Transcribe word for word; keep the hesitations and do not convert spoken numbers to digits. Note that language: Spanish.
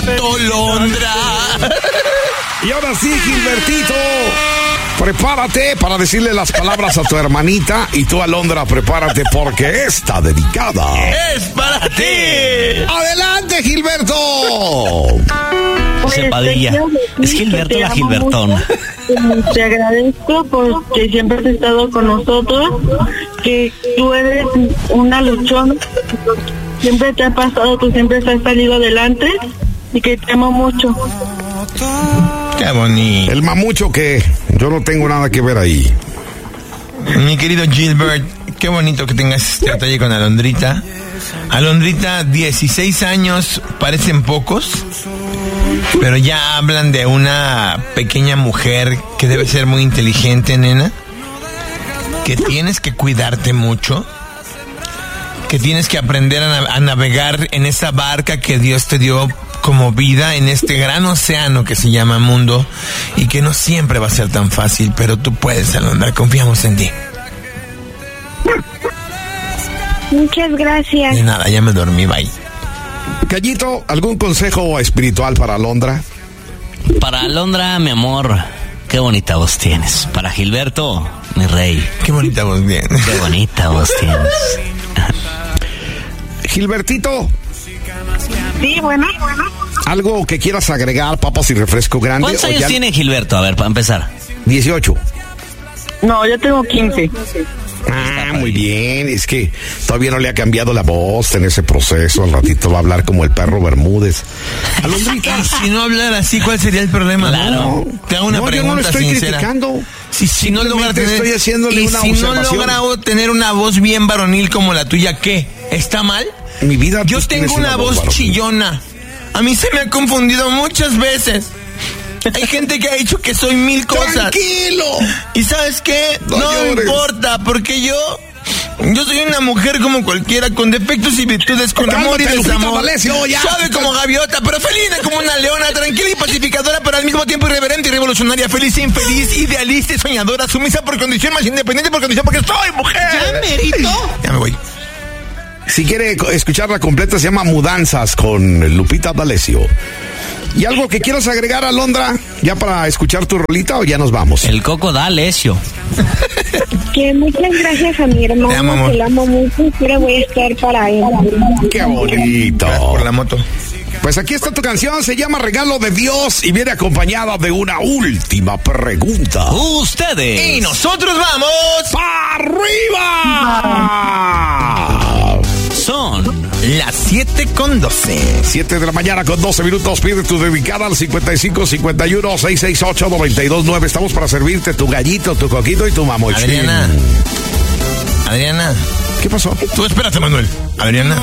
Londra. Y ahora sí, Gilbertito, prepárate para decirle las palabras a tu hermanita. Y tú, Alondra, prepárate porque esta dedicada es para ti. ¡Adelante, Gilberto! José Padilla. Es Gilberto la Gilbertona. Te agradezco porque siempre has estado con nosotros, que tú eres una luchona, siempre te ha pasado, tú siempre has salido adelante y que te amo mucho. Qué bonito. El mamucho que yo no tengo nada que ver ahí. Mi querido Gilbert, qué bonito que tengas este detalle con Alondrita. Alondrita, dieciséis años, parecen pocos, pero ya hablan de una pequeña mujer que debe ser muy inteligente, nena, que tienes que cuidarte mucho, que tienes que aprender a, nav- a navegar en esa barca que Dios te dio como vida en este gran océano que se llama mundo, y que no siempre va a ser tan fácil, pero tú puedes, Alondra, confiamos en ti. Muchas gracias. De nada, ya me dormí, bye. Callito, ¿algún consejo espiritual para Alondra? Para Alondra, mi amor, qué bonita voz tienes. Para Gilberto, mi rey, Qué bonita voz bien. qué bonita voz tienes. Gilbertito, Sí, bueno, bueno. ¿algo que quieras agregar, papas y refresco grande? ¿Cuántos o años ya- tiene Gilberto? A ver, para empezar. dieciocho. No, yo tengo quince. Ah, muy bien. Es que todavía no le ha cambiado la voz en ese proceso. Al ratito va a hablar como el perro Bermúdez. Alondrita. Y si no hablara así, ¿cuál sería el problema? Claro. No, te hago una No, yo pregunta no lo estoy sincera. criticando. Si, si no logra Simplemente tener, estoy haciéndole y una si no observación. logra tener una voz bien varonil como la tuya, ¿qué? ¿Está mal? Mi vida, Yo tú tengo tienes una voz varonil. chillona. A mí se me ha confundido muchas veces. Hay gente que ha dicho que soy mil cosas. ¡Tranquilo! ¿Y sabes qué? No No, llores. importa, porque yo... Yo soy una mujer como cualquiera, con defectos y virtudes, con Cálmate, amor y Lupita desamor. D'Alessio, ya. Suave como gaviota, pero felina como una leona, tranquila y pacificadora, pero al mismo tiempo irreverente y revolucionaria, feliz e infeliz, idealista y soñadora, sumisa por condición, más independiente por condición, porque soy mujer. ¿Ya, merito? Ya me voy. Si quiere co- escucharla completa, se llama Mudanzas con Lupita D'Alessio. ¿Y algo que quieras agregar, Alondra? ¿Ya para escuchar tu rolita o ya nos vamos? El Coco da Alessio. Que muchas gracias a mi hermano, Te amo, amor. que la amo mucho y siempre voy a estar para él. ¡Qué bonito! Gracias por la moto. Pues aquí está tu canción, se llama Regalo de Dios y viene acompañada de una última pregunta. Ustedes. Y nosotros vamos... ¡Para arriba! Son Las siete con doce. siete de la mañana con doce minutos. Pide tu dedicada al cincuenta y cinco cincuenta y uno seiscientos sesenta y ocho noventa y dos nueve. Estamos para servirte tu gallito, tu coquito y tu mamochín. Adriana. Adriana. ¿Qué pasó? Tú espérate, Manuel. Adriana.